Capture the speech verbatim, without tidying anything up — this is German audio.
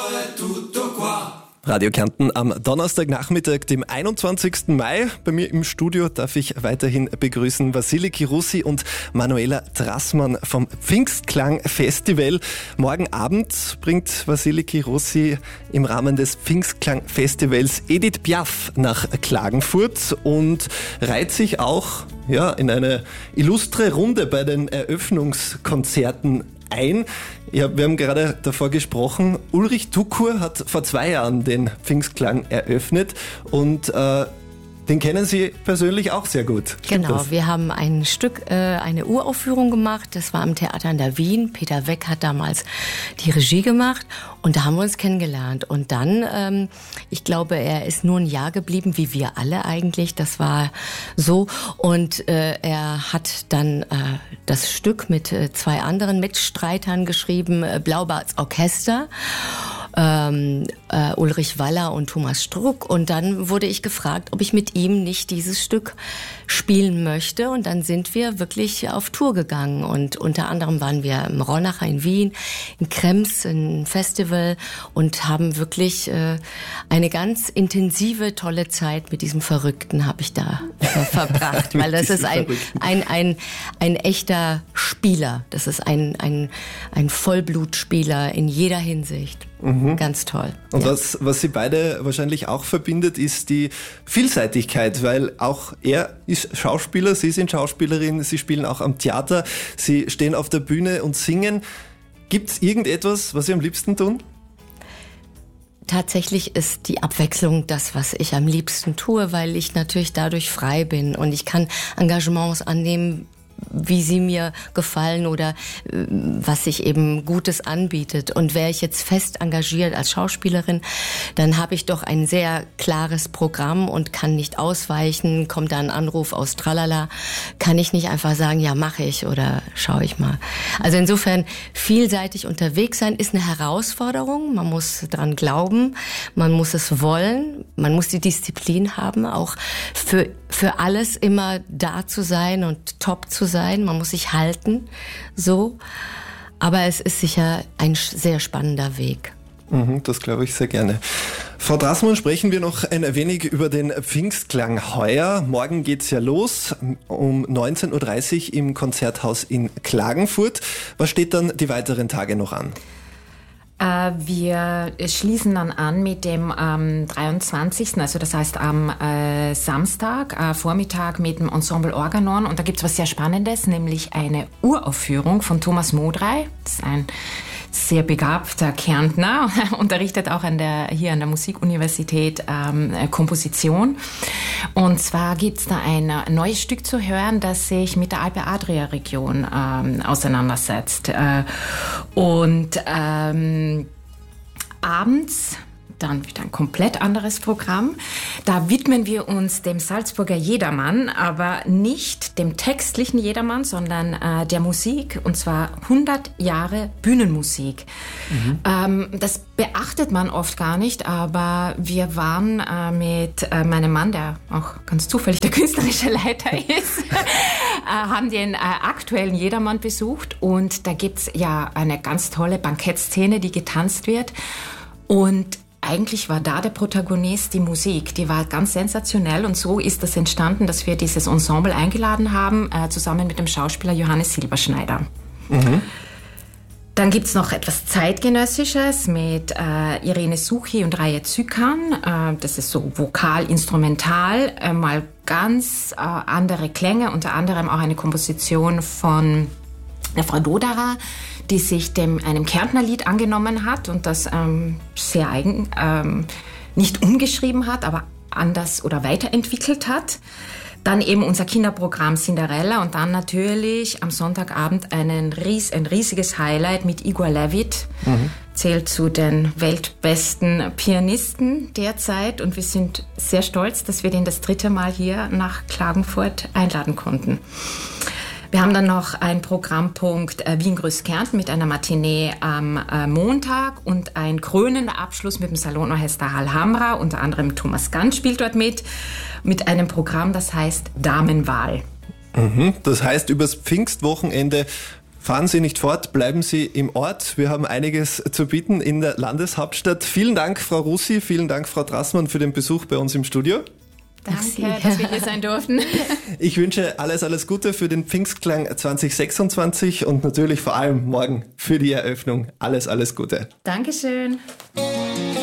Radio Kärnten am Donnerstagnachmittag, dem einundzwanzigsten Mai. Bei mir im Studio darf ich weiterhin begrüßen Vasiliki Russi und Manuela Trassmann vom Pfingstklang Festival. Morgen Abend bringt Vasiliki Russi im Rahmen des Pfingstklang Festivals Edith Piaf nach Klagenfurt und reiht sich auch ja, in eine illustre Runde bei den Eröffnungskonzerten ein. Ja, wir haben gerade davor gesprochen, Ulrich Tukur hat vor zwei Jahren den Pfingstklang eröffnet und äh, den kennen Sie persönlich auch sehr gut. Genau, das? Wir haben ein Stück, äh, eine Uraufführung gemacht, das war am Theater in der Wien. Peter Weck hat damals die Regie gemacht und da haben wir uns kennengelernt. Und dann, ähm, ich glaube, er ist nur ein Jahr geblieben, wie wir alle eigentlich, das war so. Und äh, er hat dann äh, das Stück mit äh, zwei anderen Mitstreitern geschrieben, äh, Blaubarts Orchester. Ähm, äh, Ulrich Waller und Thomas Struck. Und dann wurde ich gefragt, ob ich mit ihm nicht dieses Stück spielen möchte. Und dann sind wir wirklich auf Tour gegangen. Und unter anderem waren wir im Ronacher in Wien, in Krems, ein Festival und haben wirklich äh, eine ganz intensive, tolle Zeit mit diesem Verrückten habe ich da äh, verbracht. Weil das ist ein, ein, ein, ein echter Spieler. Das ist ein, ein, ein Vollblutspieler in jeder Hinsicht. Mhm. Ganz toll. Und ja. was, was Sie beide wahrscheinlich auch verbindet, ist die Vielseitigkeit, weil auch er ist Schauspieler, Sie sind Schauspielerin, Sie spielen auch am Theater, Sie stehen auf der Bühne und singen. Gibt es irgendetwas, was Sie am liebsten tun? Tatsächlich ist die Abwechslung das, was ich am liebsten tue, weil ich natürlich dadurch frei bin und ich kann Engagements annehmen, wie sie mir gefallen oder äh, was sich eben Gutes anbietet. Und wäre ich jetzt fest engagiert als Schauspielerin, dann habe ich doch ein sehr klares Programm und kann nicht ausweichen. Kommt da ein Anruf aus Tralala, kann ich nicht einfach sagen, ja, mache ich oder schaue ich mal. Also insofern vielseitig unterwegs sein ist eine Herausforderung. Man muss dran glauben, man muss es wollen, man muss die Disziplin haben, auch für, für alles immer da zu sein und top zu sein. Man muss sich halten, so. Aber es ist sicher ein sehr spannender Weg. Mhm, das glaube ich sehr gerne. Frau Trassmann, sprechen wir noch ein wenig über den Pfingstklang heuer. Morgen geht's ja los um neunzehn Uhr dreißig im Konzerthaus in Klagenfurt. Was steht dann die weiteren Tage noch an? Wir schließen dann an mit dem ähm, dreiundzwanzigsten Also das heißt am äh, Samstag, äh, Vormittag mit dem Ensemble Organon. Und da gibt's was sehr Spannendes, nämlich eine Uraufführung von Thomas Modrey. Das ist ein sehr begabter Kärntner, unterrichtet auch an der, hier an der Musikuniversität ähm, Komposition. Und zwar gibt's da ein neues Stück zu hören, das sich mit der Alpe-Adria-Region ähm, auseinandersetzt. Äh, und ähm, abends dann wieder ein komplett anderes Programm. Da widmen wir uns dem Salzburger Jedermann, aber nicht dem textlichen Jedermann, sondern äh, der Musik, und zwar hundert Jahre Bühnenmusik. Mhm. Ähm, das beachtet man oft gar nicht, aber wir waren äh, mit äh, meinem Mann, der auch ganz zufällig der künstlerische Leiter ist, äh, haben den äh, aktuellen Jedermann besucht und da gibt's ja eine ganz tolle Bankettszene, die getanzt wird und eigentlich war da der Protagonist die Musik, die war ganz sensationell und so ist das entstanden, dass wir dieses Ensemble eingeladen haben, äh, zusammen mit dem Schauspieler Johannes Silberschneider. Mhm. Dann gibt's noch etwas Zeitgenössisches mit äh, Irene Suchi und Raje Zykan. Äh, das ist so vokal-instrumental, äh, mal ganz äh, andere Klänge, unter anderem auch eine Komposition von der Frau Doderer, die sich dem einem Kärntner Lied angenommen hat und das ähm, sehr eigen, ähm, nicht umgeschrieben hat, aber anders oder weiterentwickelt hat. Dann eben unser Kinderprogramm Cinderella und dann natürlich am Sonntagabend einen ries, ein riesiges Highlight mit Igor Levit. Mhm. Zählt zu den weltbesten Pianisten derzeit und wir sind sehr stolz, dass wir den das dritte Mal hier nach Klagenfurt einladen konnten. Wir haben dann noch einen Programmpunkt äh, Wien grüßt Kärnten mit einer Matinee am äh, Montag und ein krönender Abschluss mit dem Salonorchester Alhambra. Unter anderem Thomas Ganz spielt dort mit, mit einem Programm, das heißt Damenwahl. Mhm, das heißt, übers Pfingstwochenende Fahren Sie nicht fort, bleiben Sie im Ort. Wir haben einiges zu bieten in der Landeshauptstadt. Vielen Dank, Frau Russi, vielen Dank, Frau Trassmann, für den Besuch bei uns im Studio. Danke, dass wir hier sein durften. Ich wünsche alles, alles Gute für den Pfingstklang zwanzig sechsundzwanzig und natürlich vor allem morgen für die Eröffnung. Alles, alles Gute. Dankeschön.